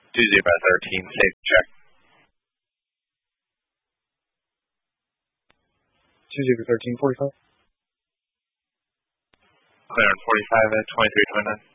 2013, safe check. 2013, 45. Clear on 45 at 2329.